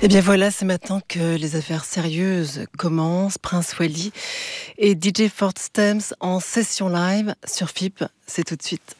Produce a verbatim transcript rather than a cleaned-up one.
Et bien voilà, c'est maintenant que les affaires sérieuses commencent. Prince Wally et D J Fort Stems en session live sur F I P. C'est tout de suite.